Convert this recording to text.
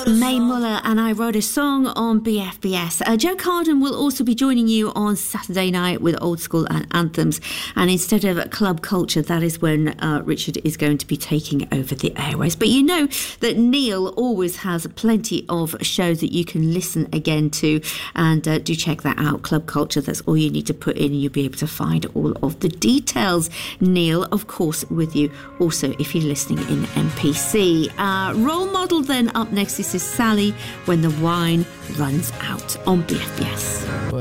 Mae Muller and I Wrote a Song on BFBS. Joe Carden will also be joining you on Saturday night with Old School and Anthems. And instead of Club Culture, that is when Richard is going to be taking over the airways. But you know that Neil always has plenty of shows that you can listen again to. And do check that out, Club Culture. That's all you need to put in and you'll be able to find all of the details. Neil, of course, with you also if you're listening in MPC. Role Model then up next. This is Sally, When the Wine Runs Out on BFBS.